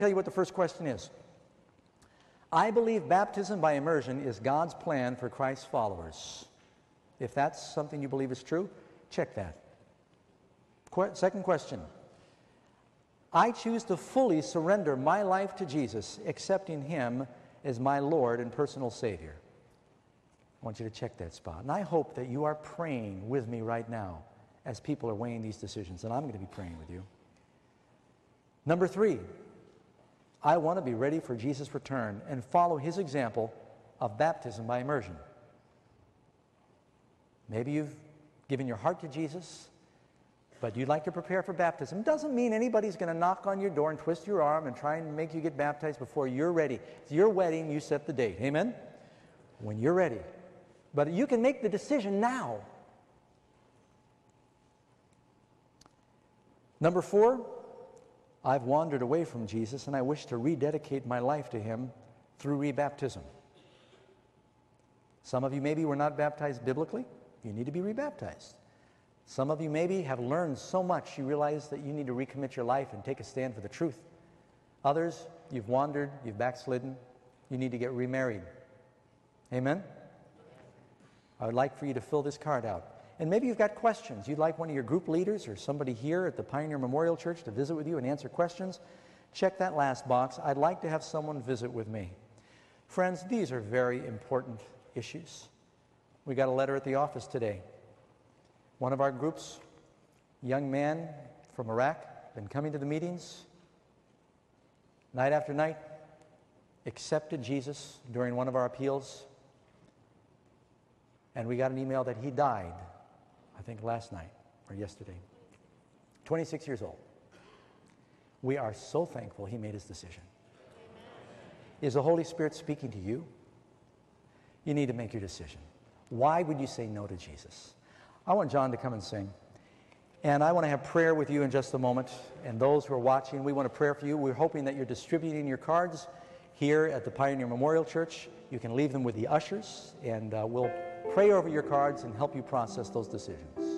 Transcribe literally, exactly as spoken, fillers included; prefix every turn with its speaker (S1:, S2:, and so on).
S1: tell you what the first question is. I believe baptism by immersion is God's plan for Christ's followers. If that's something you believe is true, check that. Qu- second question. I choose to fully surrender my life to Jesus, accepting Him as my Lord and personal Savior. I want you to check that spot. And I hope that you are praying with me right now as people are weighing these decisions, and I'm going to be praying with you. Number three, I want to be ready for Jesus' return and follow His example of baptism by immersion. Maybe you've given your heart to Jesus, but you'd like to prepare for baptism. Doesn't mean anybody's going to knock on your door and twist your arm and try and make you get baptized before you're ready. It's your wedding, you set the date. Amen? When you're ready. But you can make the decision now. Number four, I've wandered away from Jesus and I wish to rededicate my life to Him through rebaptism. Some of you maybe were not baptized biblically. You need to be rebaptized. Some of you maybe have learned so much you realize that you need to recommit your life and take a stand for the truth. Others, you've wandered, you've backslidden, you need to get remarried. Amen? I would like for you to fill this card out. And maybe you've got questions. You'd like one of your group leaders or somebody here at the Pioneer Memorial Church to visit with you and answer questions. Check that last box. I'd like to have someone visit with me. Friends, these are very important issues. We got a letter at the office today. One of our groups, young man from Iraq, been coming to the meetings night after night, accepted Jesus during one of our appeals, and we got an email that he died, I think last night or yesterday. twenty-six years old. We are so thankful he made his decision. Is the Holy Spirit speaking to you? You need to make your decision. Why would you say no to Jesus? I want John to come and sing. And I want to have prayer with you in just a moment. And those who are watching, we want to pray for you. We're hoping that you're distributing your cards here at the Pioneer Memorial Church. You can leave them with the ushers, and uh, we'll pray over your cards and help you process those decisions.